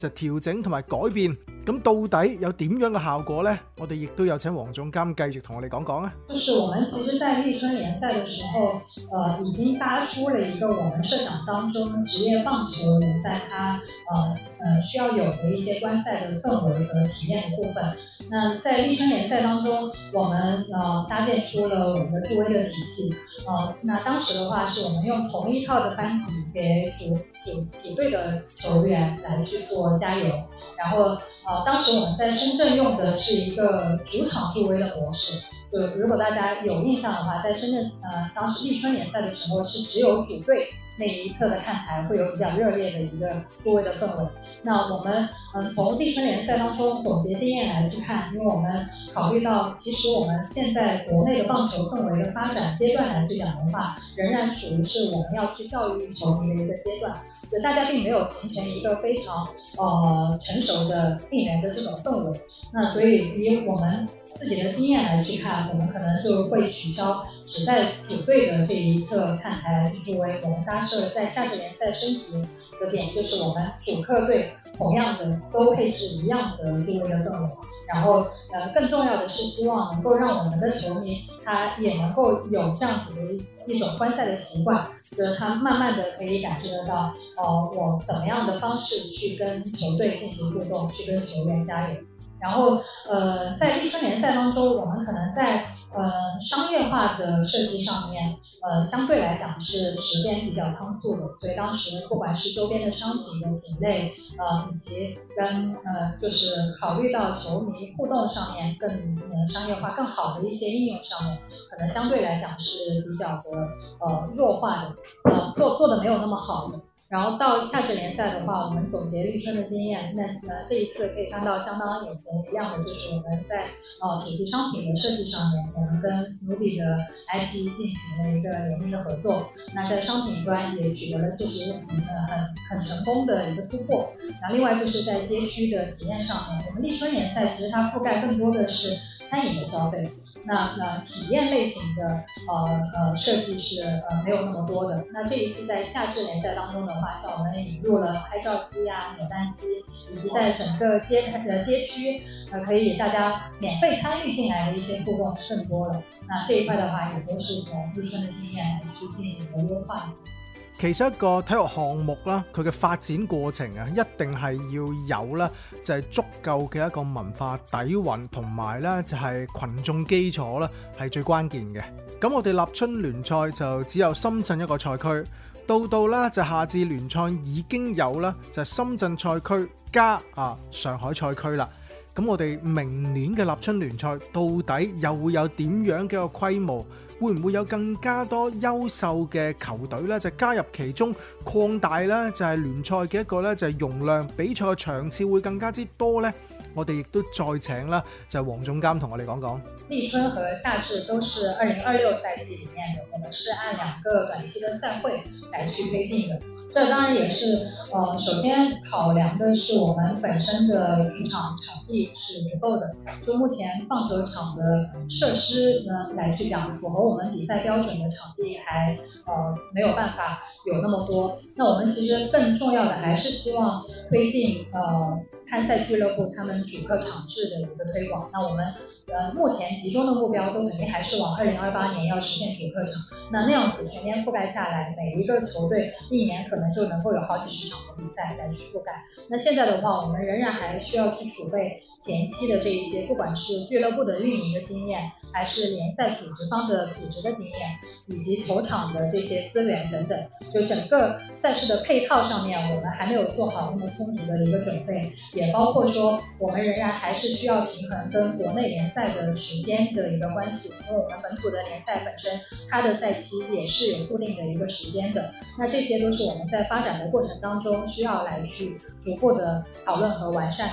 就調整同埋改變，咁到底有點樣嘅效果呢？我哋亦都有請黃總監繼續同我哋講講啊。 就是我們其實在立春聯賽的時候，已經搭出了一個我們設想當中職業棒球聯賽它需要有的一些觀賽的氛圍和體驗的部分。那在立春聯賽當中，我們搭建出了我們的助威的體系。那當時的話，是我們用同一套的班底給主隊的球員來去做加油。然後當時我們在深圳用的是一個主場助威的模式。就如果大家有印象的話，在深圳當時立春聯賽的時候，是只有主隊那一側的看台會有比較熱烈的一個助威的氛圍。那我們從立春聯賽當中總結經驗來去看，因為我們考慮到其實我們現在國內的棒球氛圍的發展階段來去講的話，仍然屬於是我們要去教育球迷的一個階段，所以大家並沒有形成一個非常成熟的應援的這種氛圍。那所以以我們自己的經驗來去看，我們可能就會取消只在主隊的這一側看台來去助威，我們搭設在夏季聯賽升級的點，就是我們主客隊同樣的都配置一樣的助威的氛圍。然後更重要的是希望能夠讓我們的球迷他也能夠有這樣子的一種觀賽的習慣，就是他慢慢的可以感受得到我怎麼樣的方式去跟球隊進行互動，去跟球員加油。然後在立春聯賽當中，我們可能在商業化的設計上面相對來講是時間比較倉促的，所以當時不管是周邊的商品的品類以及跟就是考慮到球迷互動上面更商業化更好的一些應用上面，可能相對來講是比較的弱化的，做的沒有那麼好的。然後到夏季聯賽的話，我們總結立春的經驗，那這一次可以看到相當眼前一亮的，就是我們在主題商品的設計上面，我們跟 Snoopy 的 IP 進行了一個聯名的合作。那在商品端也取得了確實很成功的一個突破。那另外就是在街區的體驗上面，我們立春聯賽其實它覆蓋更多的是餐飲的消費。那體驗類型的設計是沒有那麼多的。那這一次在夏季聯賽當中的話，像我們引入了拍照機啊、扭蛋機，以及在整個街區可以大家免費參與進來的一些互動是更多了。那這一塊的話，也都是從立春的經驗來去進行的優化。 其實一個體育項目啦，佢嘅發展過程啊，一定係要有啦，就係足夠嘅一個文化底蘊，同埋咧就係群眾基礎啦，係最關鍵嘅。咁我哋立春聯賽就只有深圳一個賽區，到啦就夏至聯賽已經有啦，就係深圳賽區加上海賽區啦。咁我哋明年嘅立春聯賽到底又會有點樣嘅一個規模？會唔會有更加多優秀嘅球隊咧，就加入其中，擴大咧就係聯賽嘅一個咧就係容量，比賽場次會更加之多咧？我哋亦都再請啦，就係黃總監同我哋講講。 立春和夏至都是2026賽季裡面的，我們是按2個短期的賽會來去推進的。這當然也是首先考量的是我們本身的主場地是足夠的。就目前棒球場的設施呢來去講，符合我們比賽標準的場地還沒有辦法有那麼多。那我們其實更重要的還是希望推進參賽俱樂部他們主客場制的一個推廣。那我們目前集中的目標都肯定還是往2028年要實現主客場。那樣子全面覆蓋下來，每一個球隊一年可能就能夠有好幾十場的比賽來去覆蓋。那現在的話，我們仍然還需要去儲備前期的這一些，不管是俱樂部的運營的經驗，還是聯賽組織方的組織的經驗，以及球場的這些資源等等。就整個賽事的配套上面，我們還沒有做好那麼充足的一個準備，也包括說我們仍然還是需要平衡跟國內聯賽的時間的一個關係，因為我們本土的聯賽本身它的賽期也是有固定的一個時間的。那這些都是我們在發展的過程當中需要來去逐步的討論和完善的。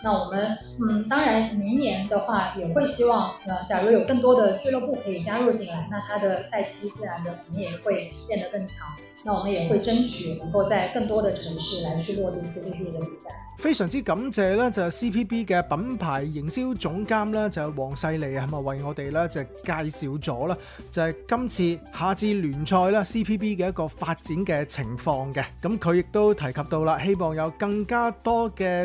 那我們當然明年的話也會希望假如有更多的俱樂部可以加入進來，那它的賽期自然的可能也會變得更長。那我們也會爭取能夠在更多的城市來去落地 CPB 嘅比賽。 非常之感謝咧，就係 CPB 嘅品牌營銷總監咧，就係黃世利啊，咁啊為我哋咧就介紹咗啦，就係今次夏至聯賽啦 CPB 嘅一個發展嘅情況嘅。咁佢亦都提及到啦，希望有更加多嘅